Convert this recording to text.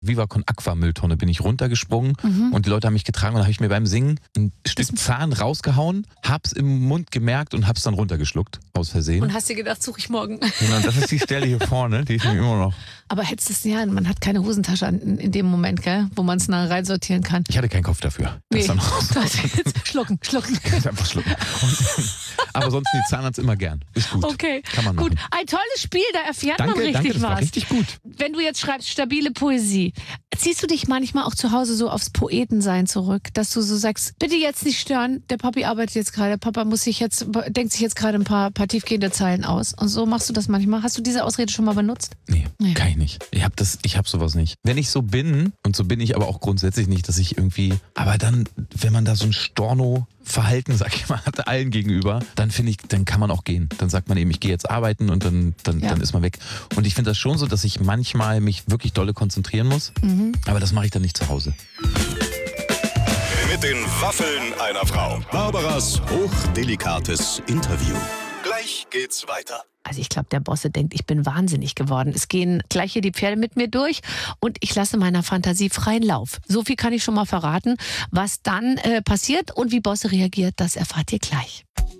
Viva Con Aqua Mülltonne bin ich runtergesprungen und die Leute haben mich getragen und dann habe ich mir beim Singen ein Stück Zahn rausgehauen, hab's im Mund gemerkt und hab's dann runtergeschluckt, aus Versehen. Und hast dir gedacht, suche ich morgen. Genau, das ist die Stelle hier vorne, die ist mir immer noch. Aber hättest du es ja, man hat keine Hosentasche in dem Moment, gell, wo man es reinsortieren kann. Ich hatte keinen Kopf dafür. Das dann Schlucken. Einfach schlucken. Aber sonst die Zahnarzt immer gern. Ist gut. Okay, kann man machen. Gut. Ein tolles Spiel, da erfährt man richtig danke, das was. war richtig gut. Wenn du jetzt schreibst, stabile Poesie, ziehst du dich manchmal auch zu Hause so aufs Poetensein zurück, dass du so sagst, bitte jetzt nicht stören, der Papi arbeitet jetzt gerade, Papa denkt sich jetzt gerade ein paar tiefgehende Zeilen aus. Und so machst du das manchmal. Hast du diese Ausrede schon mal benutzt? Nee. Kann ich nicht. Ich hab sowas nicht. Wenn ich so bin, und so bin ich aber auch grundsätzlich nicht, dass ich irgendwie, aber dann, wenn man da so ein Storno-Verhalten, sag ich mal, hat allen gegenüber, dann finde ich, dann kann man auch gehen. Dann sagt man eben, ich gehe jetzt arbeiten und dann ist man weg. Und ich finde das schon so, dass ich manchmal mich wirklich dolle konzentrieren muss, aber das mache ich dann nicht zu Hause. Mit den Waffeln einer Frau. Barbaras hochdelikates Interview. Gleich geht's weiter. Also ich glaube, der Bosse denkt, ich bin wahnsinnig geworden. Es gehen gleich hier die Pferde mit mir durch und ich lasse meiner Fantasie freien Lauf. So viel kann ich schon mal verraten. Was dann passiert und wie Bosse reagiert, das erfahrt ihr gleich.